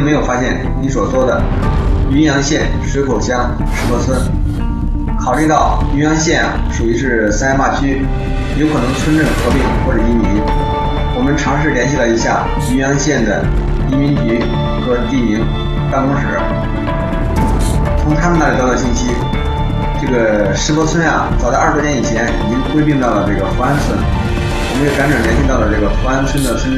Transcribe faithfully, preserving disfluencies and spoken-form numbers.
没有发现你所说的云阳县水口乡石坡村。考虑到云阳县啊属于是三亚坝区，有可能村镇合并或者移民，我们尝试联系了一下云阳县的移民局和地名办公室，从他们那里得到信息，这个石坡村啊，早在二十多年以前已经归并到了这个福安村。我们也赶紧联系到了这个福安村的村